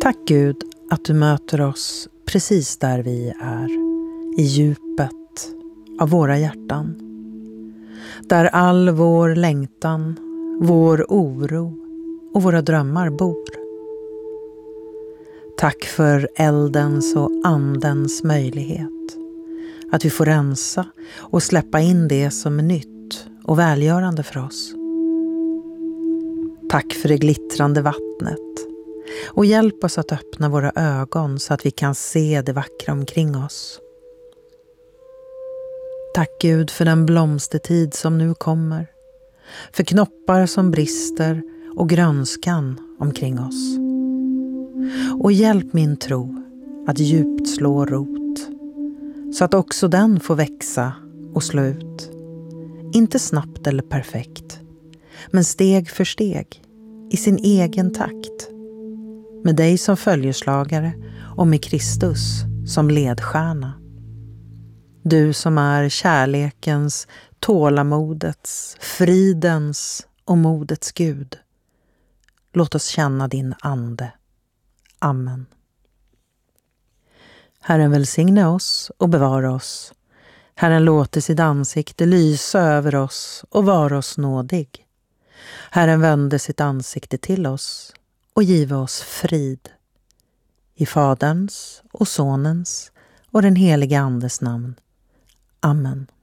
Tack Gud att du möter oss precis där vi är, i djupet av våra hjärtan. Där all vår längtan, vår oro och våra drömmar bor. Tack för eldens och andens möjlighet. Att vi får rensa och släppa in det som är nytt och välgörande för oss. Tack för det glittrande vattnet. Och hjälp oss att öppna våra ögon så att vi kan se det vackra omkring oss. Tack Gud för den blomstertid som nu kommer. För knoppar som brister och grönskan omkring oss. Och hjälp min tro att djupt slå rot. Så att också den får växa och slå ut. Inte snabbt eller perfekt. Men steg för steg. I sin egen takt. Med dig som följeslagare och med Kristus som ledstjärna. Du som är kärlekens, tålamodets, fridens och modets Gud. Låt oss känna din ande. Amen. Herren välsigne oss och bevara oss. Herren låter sitt ansikte lysa över oss och vara oss nådig. Herren vände sitt ansikte till oss och give oss frid. I Faderns och Sonens och den helige Andes namn. Amen.